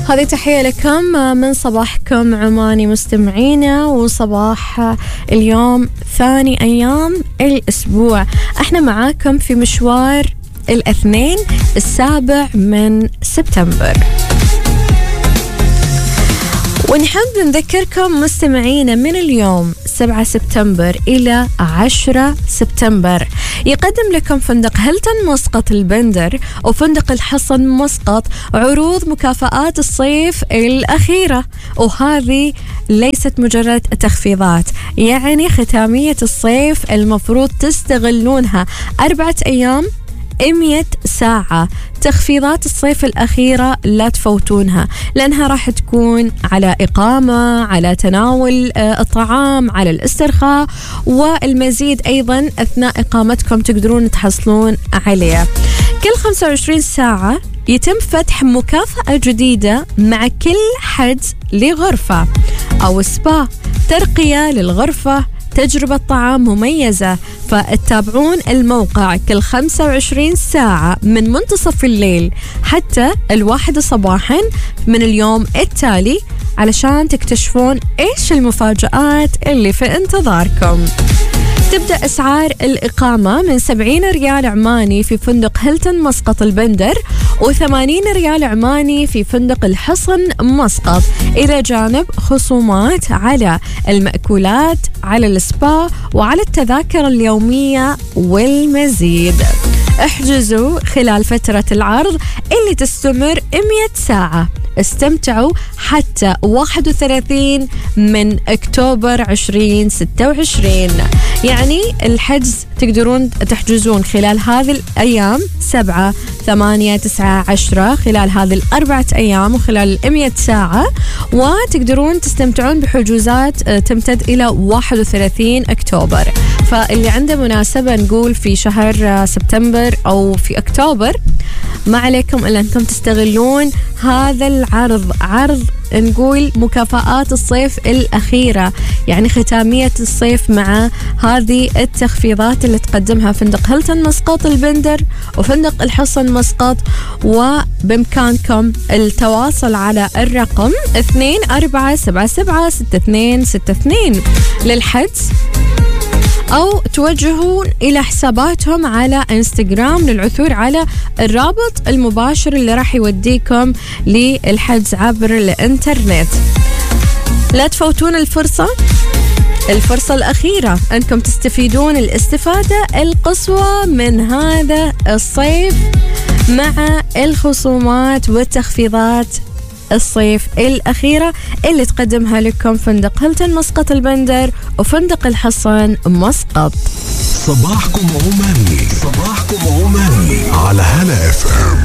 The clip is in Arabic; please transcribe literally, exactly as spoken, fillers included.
هذه تحية لكم من صباحكم عماني مستمعينا، وصباح اليوم ثاني أيام الأسبوع. احنا معاكم في مشوار الاثنين السابع من سبتمبر، ونحب نذكركم مستمعينا من اليوم سبعة سبتمبر إلى عشرة سبتمبر يقدم لكم فندق هيلتون مسقط البندر وفندق الحصن مسقط عروض مكافآت الصيف الأخيرة، وهذه ليست مجرد تخفيضات، يعني ختامية الصيف المفروض تستغلونها أربعة أيام مية ساعة. تخفيضات الصيف الأخيرة لا تفوتونها، لأنها راح تكون على إقامة، على تناول الطعام، على الاسترخاء، والمزيد أيضا أثناء إقامتكم تقدرون تحصلون عليها. كل خمسة وعشرين ساعة يتم فتح مكافأة جديدة مع كل حجز لغرفة أو سبا، ترقية للغرفة، تجربة طعام مميزة. فتتابعون الموقع كل خمسة وعشرين ساعة من منتصف الليل حتى الواحدة صباحا من اليوم التالي علشان تكتشفون إيش المفاجآت اللي في انتظاركم. تبدأ أسعار الإقامة من سبعين ريال عماني في فندق هيلتون مسقط البندر وثمانين ريال عماني في فندق الحصن مسقط، إلى جانب خصومات على المأكولات، على السبا، وعلى التذاكر اليومية والمزيد. احجزوا خلال فترة العرض اللي تستمر مية ساعة. استمتعوا حتى واحد وثلاثين من أكتوبر عشرين ستة وعشرين. يعني الحجز تقدرون تحجزون خلال هذه الأيام سبعة ثمانية تسعة عشرة، خلال هذه الأربعة أيام وخلال المية ساعة، وتقدرون تستمتعون بحجوزات تمتد إلى واحد وثلاثين أكتوبر. فاللي عنده مناسبة نقول في شهر سبتمبر أو في أكتوبر، ما عليكم إلا أنكم تستغلون هذا العرض، عرض نقول مكافآت الصيف الأخيرة، يعني ختامية الصيف مع هذه التخفيضات اللي تقدمها فندق هيلتون مسقط البندر وفندق الحصن مسقط. وبإمكانكم التواصل على الرقم اثنين أربعة سبعة سبعة ستة اثنين ستة اثنين للحجز، أو توجهون إلى حساباتهم على إنستغرام للعثور على الرابط المباشر اللي راح يوديكم للحجز عبر الإنترنت. لا تفوتون الفرصة، الفرصة الأخيرة أنكم تستفيدون الاستفادة القصوى من هذا الصيف مع الخصومات والتخفيضات الصيف الأخيرة اللي تقدمها لكم فندق هيلتون مسقط البندر وفندق الحصن مسقط. صباحكم عماني، صباحكم عماني على هلا اف ام.